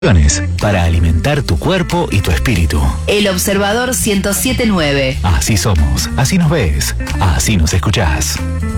Para alimentar tu cuerpo y tu espíritu. El Observador 107.9. Así somos, así nos ves, así nos escuchás.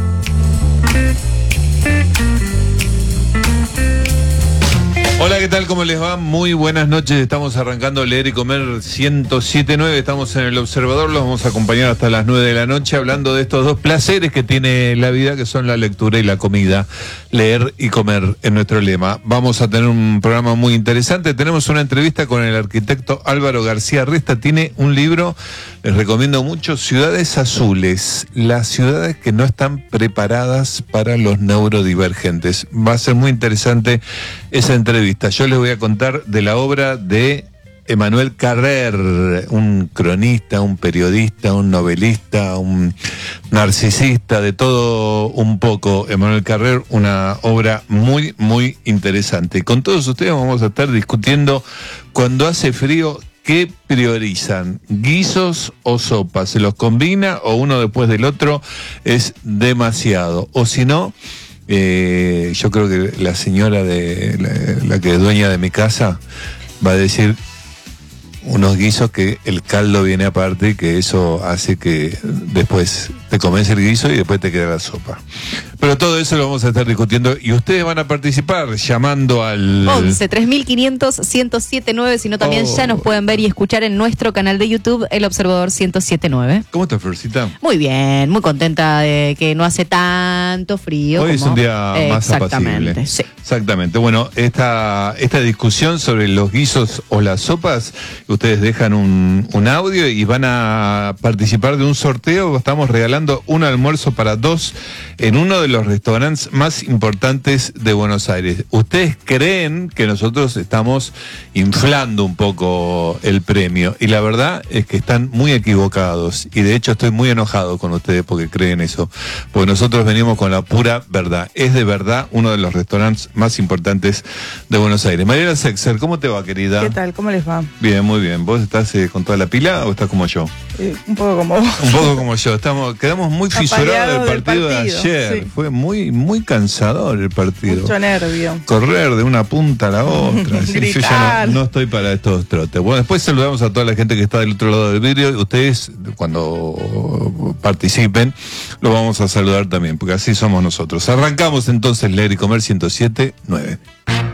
Hola, ¿qué tal? ¿Cómo les va? Muy buenas noches. Estamos arrancando Leer y Comer 107.9. Estamos en El Observador. Los vamos a acompañar hasta las 9 de la noche hablando de estos dos placeres que tiene la vida, que son la lectura y la comida. Leer y comer en nuestro lema. Vamos a tener un programa muy interesante. Tenemos una entrevista con el arquitecto Álvaro García Resta. Tiene un libro, les recomiendo mucho, Ciudades Azules. Las ciudades que no están preparadas para los neurodivergentes. Va a ser muy interesante esa entrevista. Yo les voy a contar de la obra de Emmanuel Carrer, un cronista, un periodista, un novelista, un narcisista, de todo un poco. Emmanuel Carrer, una obra muy, muy interesante. Con todos ustedes vamos a estar discutiendo, cuando hace frío, ¿qué priorizan? ¿Guisos o sopas? ¿Se los combina o uno después del otro es demasiado? O si no, yo creo que la señora la que es dueña de mi casa va a decir unos guisos que el caldo viene aparte y que eso hace que después te comes el guiso y después te queda la sopa. Pero todo eso lo vamos a estar discutiendo y ustedes van a participar llamando al 11 3500 1079, si no también ya nos pueden ver y escuchar en nuestro canal de YouTube, El Observador 1079. ¿Cómo estás, Florcita? Muy bien, muy contenta de que no hace tanto frío. Hoy es un día más apacible. Sí. Exactamente. Bueno, esta discusión sobre los guisos o las sopas, ustedes dejan un audio y van a participar de un sorteo. Estamos regalando un almuerzo para dos en uno de los restaurantes más importantes de Buenos Aires. Ustedes creen que nosotros estamos inflando un poco el premio y la verdad es que están muy equivocados y de hecho estoy muy enojado con ustedes porque creen eso, porque nosotros venimos con la pura verdad. Es de verdad uno de los restaurantes más importantes de Buenos Aires. Mariela Sexer, ¿cómo te va, querida? ¿Qué tal? ¿Cómo les va? Bien, muy bien. ¿Vos estás con toda la pila o estás como yo? Un poco como vos. Un poco como yo. Quedamos muy fisurados del partido de ayer. Sí. Fue muy, muy cansador el partido. Mucho nervio. Correr de una punta a la otra. Sí, yo ya no estoy para estos trotes. Bueno, después saludamos a toda la gente que está del otro lado del vidrio. Ustedes, cuando participen, lo vamos a saludar también, porque así somos nosotros. Arrancamos entonces Leer y Comer 107.9.